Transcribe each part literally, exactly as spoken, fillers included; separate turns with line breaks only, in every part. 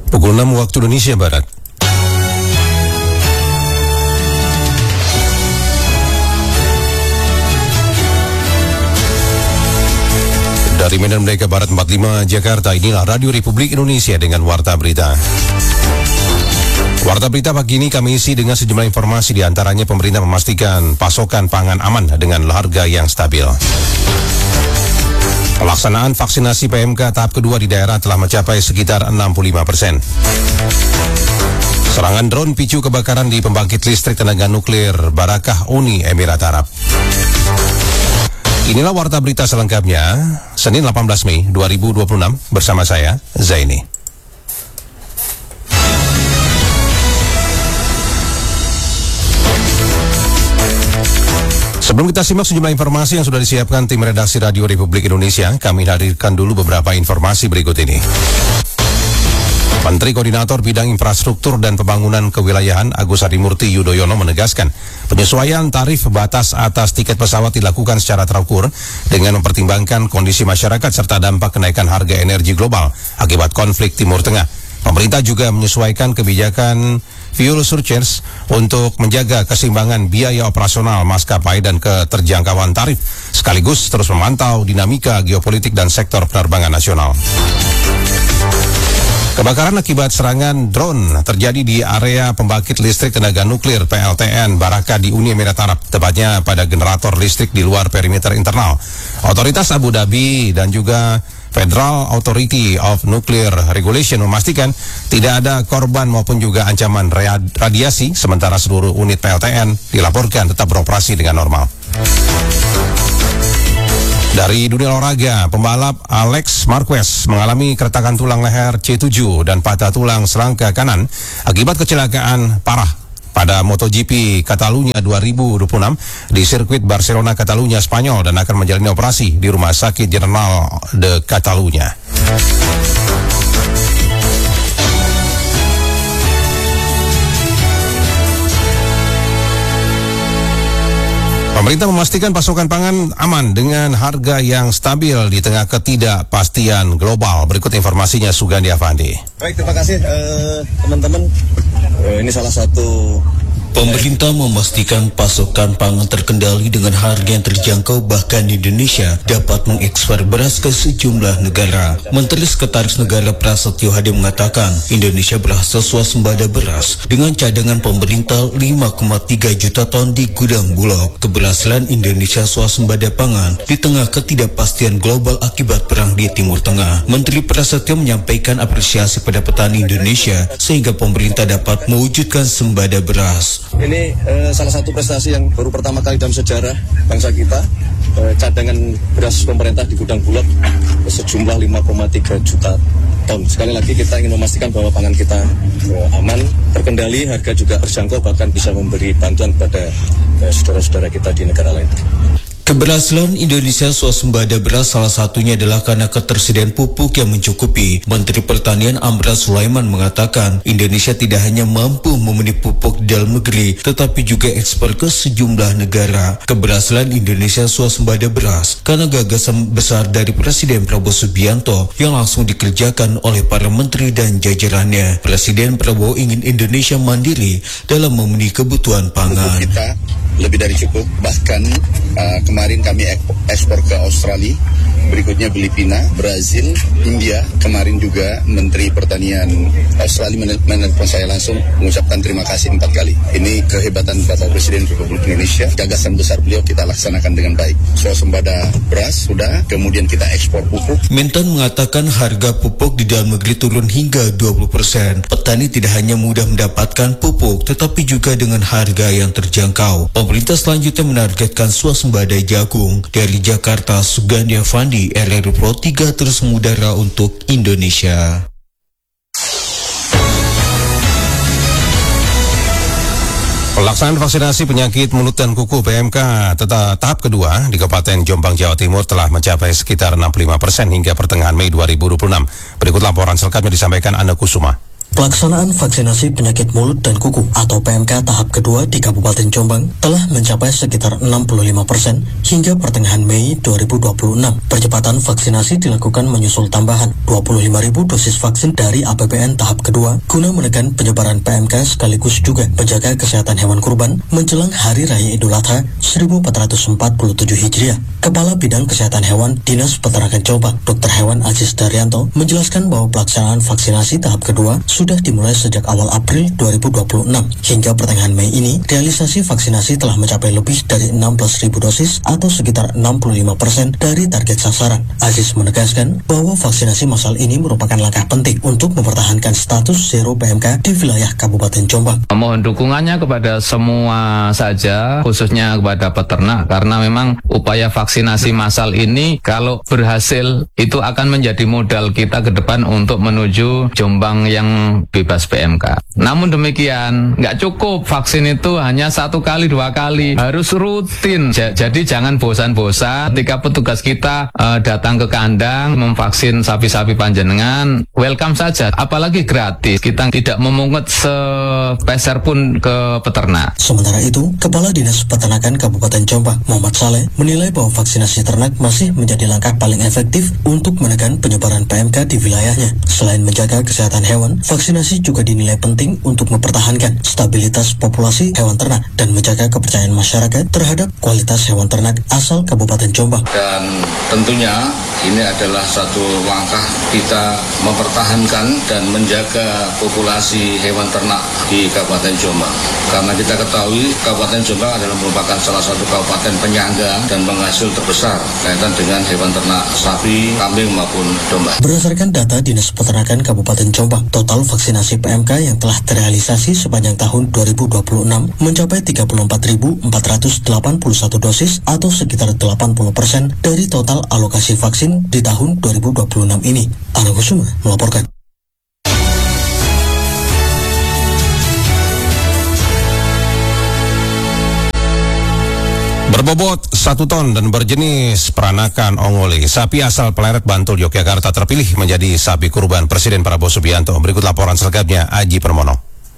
Pukul enam waktu Indonesia Barat. Dari Medan Merdeka Barat empat puluh lima Jakarta, inilah Radio Republik Indonesia dengan Warta Berita. Warta Berita pagi ini kami isi dengan sejumlah informasi, diantaranya pemerintah memastikan pasokan pangan aman dengan harga yang stabil. Pelaksanaan vaksinasi P M K tahap kedua di daerah telah mencapai sekitar enam puluh lima persen. Serangan drone picu kebakaran di pembangkit listrik tenaga nuklir Barakah Uni Emirat Arab. Inilah Warta Berita selengkapnya, Senin delapan belas Mei dua ribu dua puluh enam, bersama saya, Zaini. Sebelum kita simak sejumlah informasi yang sudah disiapkan tim redaksi Radio Republik Indonesia, kami hadirkan dulu beberapa informasi berikut ini. Menteri Koordinator Bidang Infrastruktur dan Pembangunan Kewilayahan Agus Harimurti Yudhoyono menegaskan penyesuaian tarif batas atas tiket pesawat dilakukan secara terukur dengan mempertimbangkan kondisi masyarakat serta dampak kenaikan harga energi global akibat konflik Timur Tengah. Pemerintah juga menyesuaikan kebijakan fuel surcharge untuk menjaga keseimbangan biaya operasional maskapai dan keterjangkauan tarif, sekaligus terus memantau dinamika geopolitik dan sektor penerbangan nasional. Kebakaran akibat serangan drone terjadi di area pembangkit listrik tenaga nuklir P L T N Barakah di Uni Emirat Arab, tepatnya pada generator listrik di luar perimeter internal. Otoritas Abu Dhabi dan juga Federal Authority of Nuclear Regulation memastikan tidak ada korban maupun juga ancaman radiasi, sementara seluruh unit P L T N dilaporkan tetap beroperasi dengan normal. Dari dunia olahraga, pembalap Alex Marquez mengalami keretakan tulang leher C tujuh dan patah tulang selangka kanan akibat kecelakaan parah pada MotoGP Catalunya dua ribu dua puluh enam di sirkuit Barcelona, Catalunya, Spanyol, dan akan menjalani operasi di Rumah Sakit General de Catalunya. Pemerintah memastikan pasokan pangan aman dengan harga yang stabil di tengah ketidakpastian global. Berikut informasinya, Sugandi Afandi.
Baik, terima kasih uh, teman-teman. Uh, ini salah satu
Pemerintah memastikan pasokan pangan terkendali dengan harga yang terjangkau, bahkan Indonesia dapat mengekspor beras ke sejumlah negara. Menteri Sekretaris Negara Prasetyo Hadi mengatakan Indonesia berhasil swasembada beras dengan cadangan pemerintah lima koma tiga juta ton di gudang Bulog. Keberhasilan Indonesia swasembada pangan di tengah ketidakpastian global akibat perang di Timur Tengah. Menteri Prasetyo menyampaikan apresiasi pada petani Indonesia sehingga pemerintah dapat mewujudkan sembada beras.
Ini uh, salah satu prestasi yang baru pertama kali dalam sejarah bangsa kita. Uh, cadangan beras pemerintah di gudang Bulog sejumlah lima koma tiga juta ton. Sekali lagi kita ingin memastikan bahwa pangan kita uh, aman, terkendali, harga juga terjangkau, bahkan bisa memberi bantuan kepada uh, saudara-saudara kita di negara lain.
Keberhasilan Indonesia swasembada beras salah satunya adalah karena ketersediaan pupuk yang mencukupi. Menteri Pertanian Amran Sulaiman mengatakan Indonesia tidak hanya mampu memenuhi pupuk di dalam negeri, tetapi juga ekspor ke sejumlah negara. Keberhasilan Indonesia swasembada beras karena gagasan besar dari Presiden Prabowo Subianto yang langsung dikerjakan oleh para menteri dan jajarannya. Presiden Prabowo ingin Indonesia mandiri dalam memenuhi kebutuhan pangan.
Pupuk kita lebih dari cukup, bahkan uh, kemarin kami ekspor ke Australia, berikutnya Filipina, Brazil, India. Kemarin juga Menteri Pertanian Australia menelpon saya langsung mengucapkan terima kasih empat kali. Ini kehebatan Bapak Presiden Republik Indonesia. Gagasan besar beliau kita laksanakan dengan baik. Swasembada beras sudah, kemudian kita ekspor pupuk.
Mentan mengatakan harga pupuk di dalam negeri turun hingga dua puluh persen. Petani tidak hanya mudah mendapatkan pupuk, tetapi juga dengan harga yang terjangkau. Pemerintah selanjutnya menargetkan swasembada jagung. Dari Jakarta, Sugandi Afandi, R R I Pro tiga terus mengudara untuk Indonesia.
Pelaksanaan vaksinasi penyakit mulut dan kuku P M K tahap kedua di Kabupaten Jombang, Jawa Timur telah mencapai sekitar enam puluh lima persen hingga pertengahan Mei dua ribu dua puluh enam. Berikut laporan selengkapnya disampaikan Anna Kusuma.
Pelaksanaan vaksinasi penyakit mulut dan kuku atau P M K tahap kedua di Kabupaten Jombang telah mencapai sekitar enam puluh lima persen hingga pertengahan Mei dua ribu dua puluh enam. Percepatan vaksinasi dilakukan menyusul tambahan dua puluh lima ribu dosis vaksin dari A P B N tahap kedua guna menekan penyebaran P M K sekaligus juga menjaga kesehatan hewan kurban menjelang Hari Raya Idul Adha seribu empat ratus empat puluh tujuh Hijriah. Kepala Bidang Kesehatan Hewan Dinas Peternakan Jombang, Dokter Hewan Aziz Daryanto, menjelaskan bahwa pelaksanaan vaksinasi tahap kedua sudah dimulai sejak awal April dua ribu dua puluh enam. Hingga pertengahan Mei ini, realisasi vaksinasi telah mencapai lebih dari enam belas ribu dosis atau sekitar enam puluh lima persen dari target sasaran. Aziz menegaskan bahwa vaksinasi massal ini merupakan langkah penting untuk mempertahankan status zero P M K di wilayah Kabupaten Jombang.
Mohon dukungannya kepada semua saja, khususnya kepada peternak, karena memang upaya vaksinasi massal ini kalau berhasil itu akan menjadi modal kita ke depan untuk menuju Jombang yang bebas P M K. Namun demikian, nggak cukup vaksin itu hanya satu kali, dua kali, harus rutin. J- jadi jangan bosan-bosan ketika petugas kita uh, datang ke kandang memvaksin sapi-sapi panjenengan, welcome saja, apalagi gratis. Kita tidak memungut sepeser pun ke peternak.
Sementara itu, Kepala Dinas Peternakan Kabupaten Jombang, Muhammad Saleh, menilai bahwa vaksinasi ternak masih menjadi langkah paling efektif untuk menekan penyebaran P M K di wilayahnya. Selain menjaga kesehatan hewan, vaksinasi juga dinilai penting untuk mempertahankan stabilitas populasi hewan ternak dan menjaga kepercayaan masyarakat terhadap kualitas hewan ternak asal Kabupaten Jombang.
Dan tentunya ini adalah satu langkah kita mempertahankan dan menjaga populasi hewan ternak di Kabupaten Jombang. Karena kita ketahui Kabupaten Jombang adalah merupakan salah satu kabupaten penyangga dan penghasil terbesar kaitan dengan hewan ternak sapi, kambing maupun domba.
Berdasarkan data Dinas Peternakan Kabupaten Jombang, total vaksinasi P M K yang telah terrealisasi sepanjang tahun dua ribu dua puluh enam mencapai tiga puluh empat ribu empat ratus delapan puluh satu dosis atau sekitar delapan puluh persen dari total alokasi vaksin di tahun dua ribu dua puluh enam ini. Ana Kusuma melaporkan.
Berbobot satu ton dan berjenis peranakan ongole, sapi asal Pleret Bantul, Yogyakarta terpilih menjadi sapi kurban Presiden Prabowo Subianto. Berikut laporan selengkapnya Aji Permono.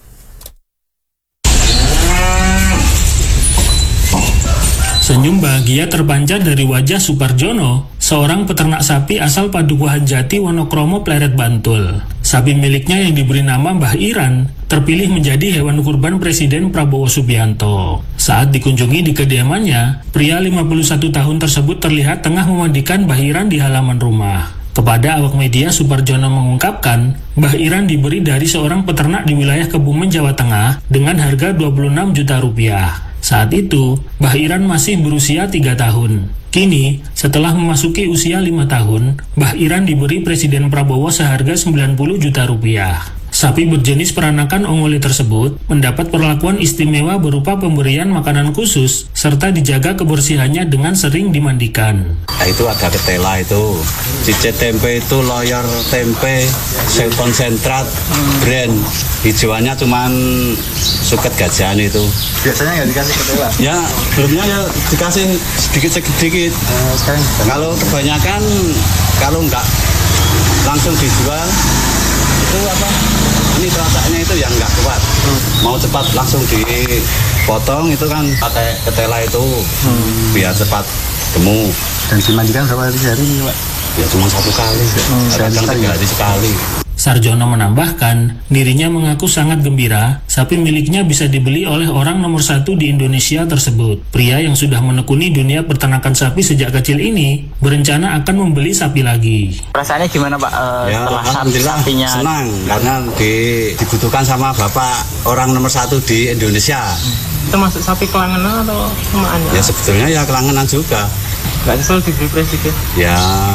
Senyum bahagia terpancar dari wajah Suparjono, seorang peternak sapi asal Padukuhan Jati, Wonokromo, Pleret Bantul. Sapi miliknya yang diberi nama Mbah Iran terpilih menjadi hewan kurban Presiden Prabowo Subianto. Saat dikunjungi di kediamannya, pria lima puluh satu tahun tersebut terlihat tengah memandikan Mbah Iran di halaman rumah. Kepada awak media, Suparjono mengungkapkan, Mbah Iran diberi dari seorang peternak di wilayah Kebumen, Jawa Tengah dengan harga dua puluh enam juta rupiah. Saat itu, Mbah Iran masih berusia tiga tahun. Kini, setelah memasuki usia lima tahun, Mbah Iran diberi Presiden Prabowo seharga sembilan puluh juta rupiah. Sapi berjenis peranakan ongole tersebut mendapat perlakuan istimewa berupa pemberian makanan khusus serta dijaga kebersihannya dengan sering dimandikan.
Nah, itu ada ketela itu, cicit tempe itu loyor tempe, konsentrat, brand, hijauannya cuman suket gajahan itu.
Biasanya nggak dikasih ketela?
Ya, belumnya ya dikasih sedikit-sedikit. Uh, sekarang kalau kebanyakan, kalau nggak langsung dijual, itu apa? Ini rasanya itu yang nggak kuat. Hmm. Mau cepat langsung dipotong itu kan pakai ketela itu hmm. biar cepat gemuk.
Dan dimandikan berapa kali sehari ini, Pak?
Ya cuma satu kali. Hmm, kadang tiga hari sekali.
Sarjono menambahkan, dirinya mengaku sangat gembira sapi miliknya bisa dibeli oleh orang nomor satu di Indonesia tersebut. Pria yang sudah menekuni dunia peternakan sapi sejak kecil ini berencana akan membeli sapi lagi.
Perasaannya gimana, Pak, uh,
ya,
setelah sapi-sapinya?
Senang, karena di, dibutuhkan sama Bapak orang nomor satu di Indonesia.
Itu masuk sapi kelangenan atau kemaannya?
Ya sebetulnya ya kelangenan juga.
Nggak nyesel diberi Presiden?
Ya...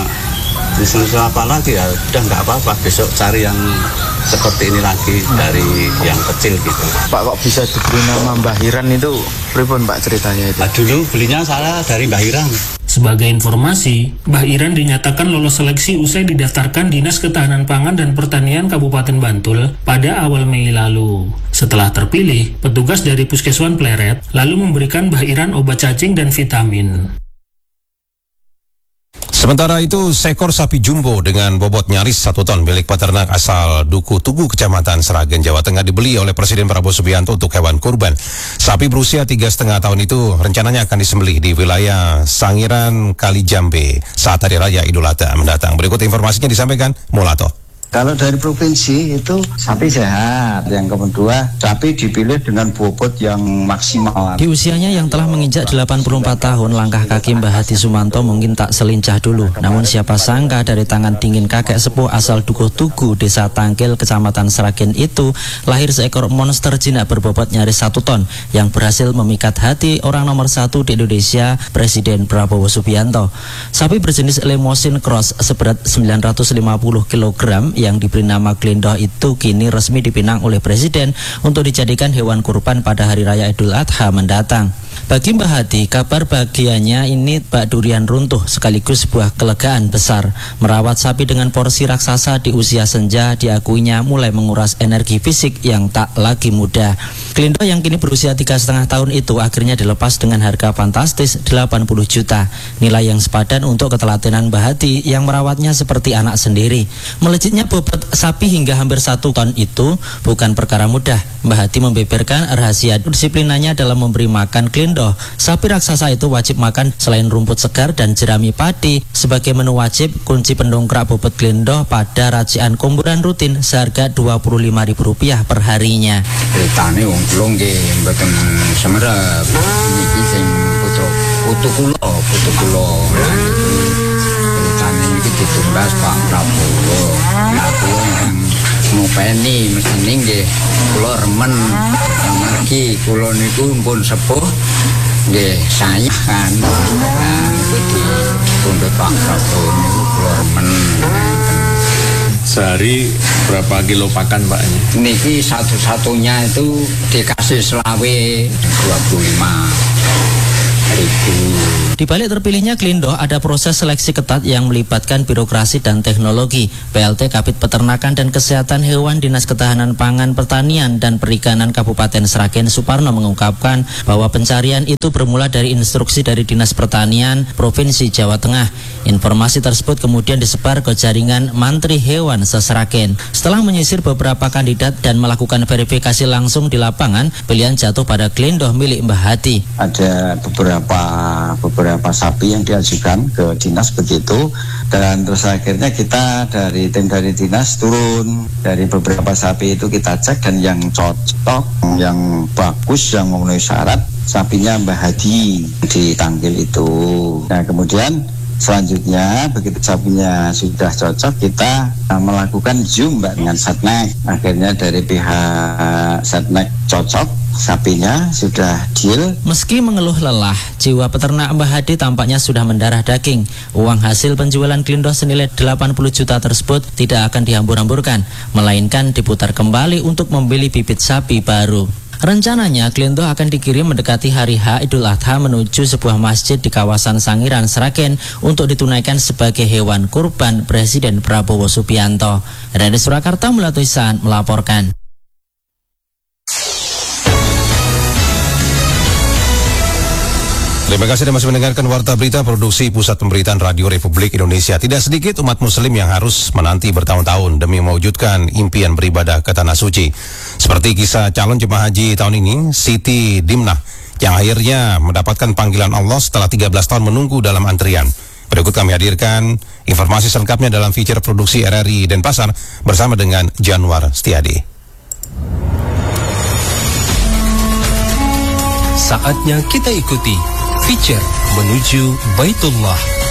Bisnis apa lagi ya, udah nggak apa-apa, besok cari yang seperti ini lagi dari yang kecil gitu.
Pak, kok bisa diberi nama Mbah Iran itu, pripun Pak ceritanya itu?
Nah, dulu belinya saya dari Mbah Iran.
Sebagai informasi, Mbah Iran dinyatakan lolos seleksi usai didaftarkan Dinas Ketahanan Pangan dan Pertanian Kabupaten Bantul pada awal Mei lalu. Setelah terpilih, petugas dari Puskeswan Pleret lalu memberikan Mbah Iran obat cacing dan vitamin.
Sementara itu, seekor sapi jumbo dengan bobot nyaris satu ton milik peternak asal Duku Tugu, Kecamatan Sragen, Jawa Tengah dibeli oleh Presiden Prabowo Subianto untuk hewan kurban. Sapi berusia tiga setengah tahun itu rencananya akan disembelih di wilayah Sangiran Kalijambe saat Hari Raya Idul Adha mendatang. Berikut informasinya disampaikan Mulato.
Kalau dari provinsi itu sapi sehat, yang kedua sapi dipilih dengan bobot yang maksimal.
Di usianya yang telah menginjak delapan puluh empat tahun, langkah kaki Mbah Hadi Sumanto mungkin tak selincah dulu. Namun siapa sangka dari tangan dingin kakek sepuh asal Dukuh Tugu, Desa Tangkil, Kecamatan Sragen itu lahir seekor monster jinak berbobot nyaris satu ton yang berhasil memikat hati orang nomor satu di Indonesia, Presiden Prabowo Subianto. Sapi berjenis Limousin Cross seberat sembilan ratus lima puluh kilogram yang diberi nama Glendoh itu kini resmi dipinang oleh Presiden untuk dijadikan hewan kurban pada Hari Raya Idul Adha mendatang. Bagi Mbah Hadi, kabar bahagianya ini bak durian runtuh sekaligus sebuah kelegaan besar. Merawat sapi dengan porsi raksasa di usia senja diakuinya mulai menguras energi fisik yang tak lagi mudah. Glendoh yang kini berusia tiga setengah tahun itu akhirnya dilepas dengan harga fantastis delapan puluh juta. Nilai yang sepadan untuk ketelatenan Mbah Hadi yang merawatnya seperti anak sendiri. Melejitnya bobot sapi hingga hampir satu ton itu bukan perkara mudah. Mbah Hadi membeberkan rahasia disiplinannya dalam memberi makan Glendoh. Sapi raksasa itu wajib makan selain rumput segar dan jerami padi. Sebagai menu wajib, kunci pendongkrak bobot Glendoh pada racian komburan rutin seharga dua puluh lima ribu rupiah per harinya.
Ceritane wong kula nggih mboten semerep. Niki sing putra putu kula, putu kula. Ceritane iki ditumbas Pak Prabowo. Nah, kula ngopeni mestine nggih kula remen. Margi kula niku pun sepuh nggih saya kan. Nah, itu di pundhut Pak Prabowo niku kula remen.
Sehari berapa kilo pakan Pak?
Niki satu-satunya itu dikasih selawe dua puluh lima ribu.
Di balik terpilihnya Glendoh ada proses seleksi ketat yang melibatkan birokrasi dan teknologi. P L T Kabid Peternakan dan Kesehatan Hewan Dinas Ketahanan Pangan Pertanian dan Perikanan Kabupaten Sragen Suparno mengungkapkan bahwa pencarian itu bermula dari instruksi dari Dinas Pertanian Provinsi Jawa Tengah. Informasi tersebut kemudian disebar ke jaringan Mantri Hewan se-Sragen. Setelah menyisir beberapa kandidat dan melakukan verifikasi langsung di lapangan, pilihan jatuh pada Glendoh milik Mbah Hadi.
Ada beberapa beberapa beberapa sapi yang diajukan ke dinas begitu, dan terus akhirnya kita dari tim dari dinas turun dari beberapa sapi itu kita cek, dan yang cocok, yang bagus, yang memenuhi syarat sapinya Mbah Hadi di Tangkil itu. Nah kemudian selanjutnya begitu sapinya sudah cocok, kita melakukan zoom Mbak dengan Satnek. Akhirnya dari pihak Satnek cocok, sapinya sudah deal.
Meski mengeluh lelah, jiwa peternak Mbah Hadi tampaknya sudah mendarah daging. Uang hasil penjualan Glendoh senilai delapan puluh juta tersebut tidak akan dihambur-hamburkan, melainkan diputar kembali untuk membeli bibit sapi baru. Rencananya Glendoh akan dikirim mendekati hari H Idul Adha menuju sebuah masjid di kawasan Sangiran, Sragen untuk ditunaikan sebagai hewan kurban Presiden Prabowo Subianto. Dari Surakarta, Mulatuisan melaporkan.
Terima kasih Anda masih mendengarkan Warta Berita Produksi Pusat Pemberitaan Radio Republik Indonesia. Tidak sedikit umat muslim yang harus menanti bertahun-tahun demi mewujudkan impian beribadah ke Tanah Suci. Seperti kisah calon jemaah haji tahun ini, Siti Dimnah, yang akhirnya mendapatkan panggilan Allah setelah tiga belas tahun menunggu dalam antrian. Berikut kami hadirkan informasi selengkapnya dalam feature produksi R R I Denpasar bersama dengan Januar Setiadi.
Saatnya kita ikuti feature menuju Baitullah.